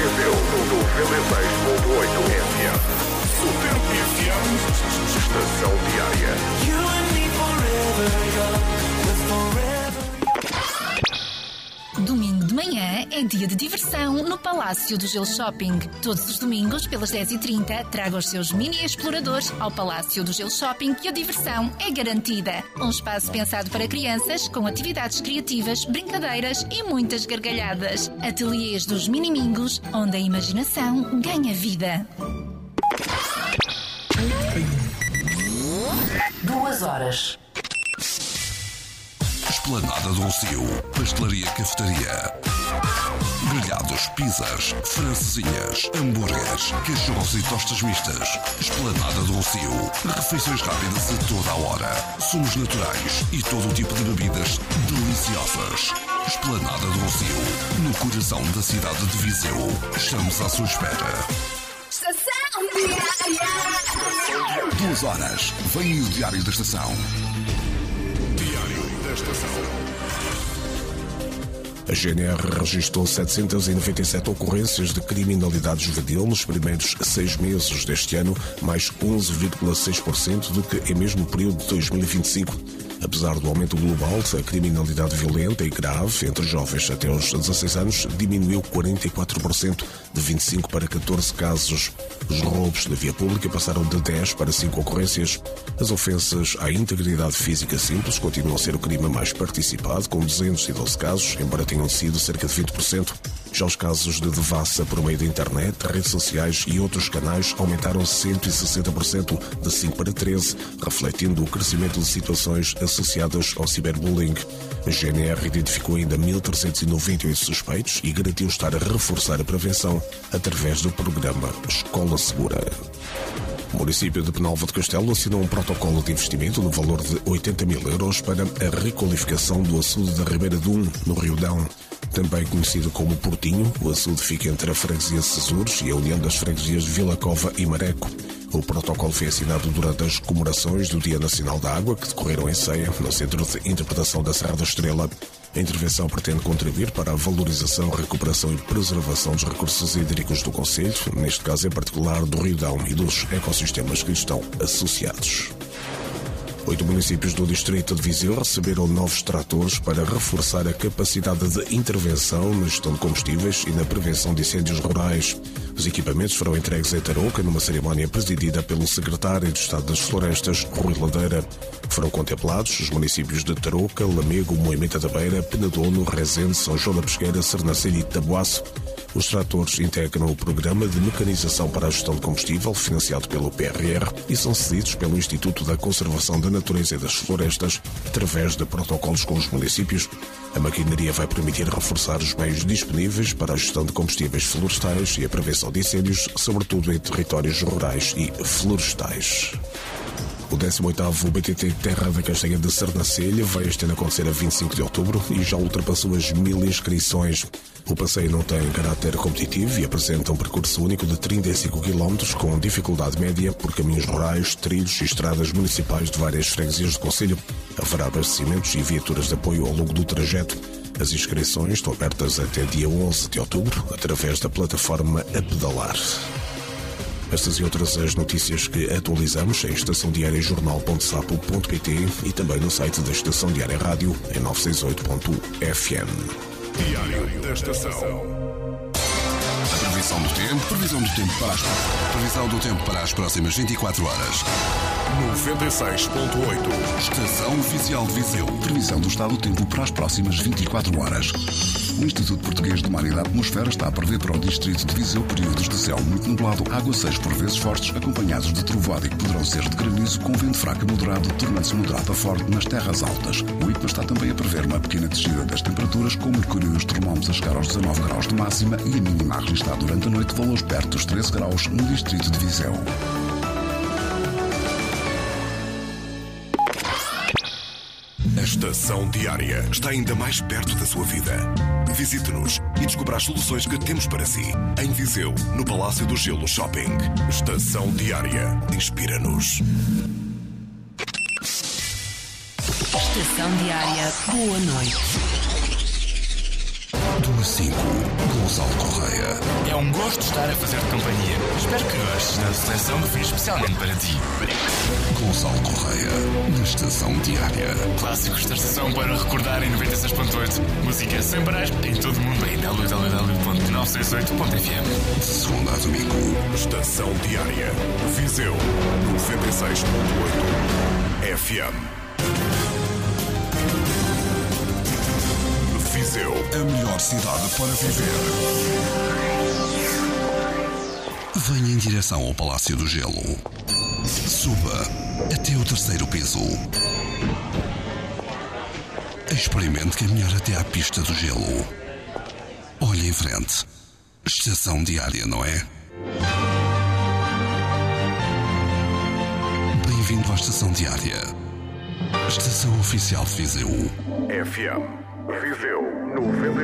Viseu 96.8 FM. Super FM. Estação Diária. You and me forever, forever. Domingo de manhã é dia de diversão no Palácio do Gelo Shopping. Todos os domingos, pelas 10h30, traga os seus mini exploradores ao Palácio do Gelo Shopping e a diversão é garantida. Um espaço pensado para crianças, com atividades criativas, brincadeiras e muitas gargalhadas. Ateliês dos Minimingos, onde a imaginação ganha vida. 2 horas. Esplanada do Rossio, Pastelaria Cafetaria. Grelhados, pizzas, francesinhas, hambúrgueres, cachorros e tostas mistas. Esplanada do Rossio, refeições rápidas a toda a hora. Somos naturais e todo o tipo de bebidas deliciosas. Esplanada do Rossio, no coração da cidade de Viseu. Estamos à sua espera. Estação Diária. 2 horas, vem o Diário da Estação. A GNR registrou 797 ocorrências de criminalidade juvenil nos primeiros 6 meses deste ano, mais 11,6% do que em mesmo período de 2025. Apesar do aumento global, a criminalidade violenta e grave entre jovens até aos 16 anos diminuiu 44%, de 25 para 14 casos. Os roubos na via pública passaram de 10 para 5 ocorrências. As ofensas à integridade física simples continuam a ser o crime mais participado, com 212 casos, embora tenham sido cerca de 20%. Já os casos de devassa por meio da internet, redes sociais e outros canais aumentaram 160%, de 5 para 13, refletindo o crescimento de situações associadas ao ciberbullying. A GNR identificou ainda 1.398 suspeitos e garantiu estar a reforçar a prevenção através do programa Escola Segura. O município de Penalva de Castelo assinou um protocolo de investimento no valor de 80 mil euros para a requalificação do açude da Ribeira do no Rio Dão. Também conhecido como Portinho, o açude fica entre a freguesia de Sesures e a união das freguesias de Vila Cova e Mareco. O protocolo foi assinado durante as comemorações do Dia Nacional da Água, que decorreram em Ceia, no Centro de Interpretação da Serra da Estrela. A intervenção pretende contribuir para a valorização, recuperação e preservação dos recursos hídricos do concelho, neste caso em particular do Rio Dão e dos ecossistemas que lhe estão associados. 8 municípios do distrito de Viseu receberam novos tratores para reforçar a capacidade de intervenção na gestão de combustíveis e na prevenção de incêndios rurais. Os equipamentos foram entregues em Tarouca numa cerimónia presidida pelo secretário de Estado das Florestas, Rui Ladeira. Foram contemplados os municípios de Tarouca, Lamego, Moimenta da Beira, Penedono, Rezende, São João da Pesqueira, Sernancelho e Taboaço. Os tratores integram o programa de mecanização para a gestão de combustível, financiado pelo PRR, e são cedidos pelo Instituto da Conservação da Natureza e das Florestas, através de protocolos com os municípios. A maquinaria vai permitir reforçar os meios disponíveis para a gestão de combustíveis florestais e a prevenção de incêndios, sobretudo em territórios rurais e florestais. O 18º BTT Terra da Castanha de Sernancelho vai este ano acontecer a 25 de outubro e já ultrapassou as 1000 inscrições. O passeio não tem caráter competitivo e apresenta um percurso único de 35 km com dificuldade média por caminhos rurais, trilhos e estradas municipais de várias freguesias do concelho. Haverá abastecimentos e viaturas de apoio ao longo do trajeto. As inscrições estão abertas até dia 11 de outubro através da plataforma A Pedalar. Estas e outras as notícias que atualizamos em estaçãodiariajornal.sapo.pt e também no site da Estação Diária Rádio em 968.fm. Diário da Estação. Previsão do tempo para as próximas 24 horas. 96.8. Estação Oficial de Viseu. Previsão do estado do tempo para as próximas 24 horas. O Instituto Português do Mar e da Atmosfera está a prever para o distrito de Viseu períodos de céu muito nublado, aguaceiros por vezes fortes, acompanhados de trovoada e que poderão ser de granizo, com vento fraco a moderado, tornando-se moderado a forte nas terras altas. O IPMA está também a prever uma pequena descida das temperaturas, com o mercúrio e os termómetros a chegar aos 19 graus de máxima e a mínima a registrar durante a noite valores perto dos 13 graus no distrito de Viseu. A Estação Diária está ainda mais perto da sua vida. Visite-nos e descubra as soluções que temos para si. Em Viseu, no Palácio do Gelo Shopping. Estação Diária. Inspira-nos. Estação Diária. Boa noite. Do 5, Gonçalo Correia. É um gosto estar a fazer-te companhia. Espero que gostes da seleção que fiz especialmente para ti. Gonçalo Correia, na Estação Diária. Clássicos da estação para recordar em 96.8. Música sem parar em todo o mundo em www.968.fm. De segunda a domingo. Estação Diária. Viseu 96.8 FM. Viseu, A melhor cidade para viver. Venha em direção ao Palácio do Gelo. Suba até o 3º piso. Experimente caminhar até à pista do gelo. Olhe em frente. Estação Diária, não é? Bem-vindo à Estação Diária. Estação Oficial de Viseu. FM. Viseu 96.8.